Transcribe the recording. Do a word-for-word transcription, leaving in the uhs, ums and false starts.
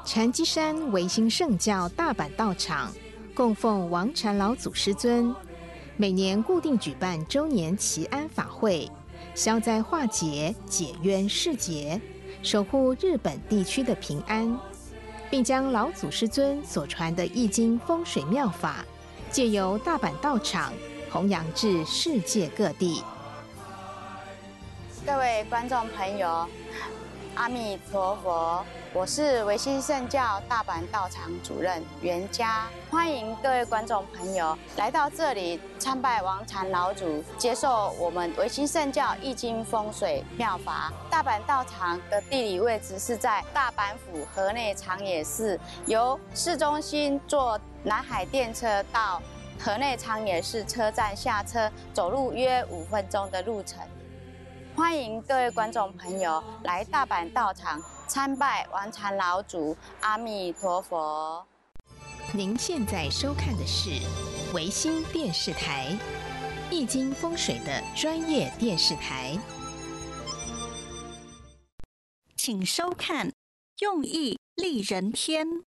禅机山维新圣教大阪道场供奉王禅老祖师尊，每年固定举办周年祈安法会，消灾化解、解冤释结，守护日本地区的平安，并将老祖师尊所传的易经风水妙法，借由大阪道场弘扬至世界各地。 各位观众朋友，阿弥陀佛，我是维新圣教大阪道场主任袁嘉，欢迎各位观众朋友来到这里参拜王禅老祖，接受我们维新圣教易经风水妙法。大阪道场的地理位置是在大阪府河内长野市，由市中心坐南海电车到河内长野市车站下车，走路约五分钟的路程。欢迎各位观众朋友来大阪道场参拜王禅老祖，阿弥陀佛。 您现在收看的是维新电视台，易经风水的专业电视台。 请收看《用意立人天》。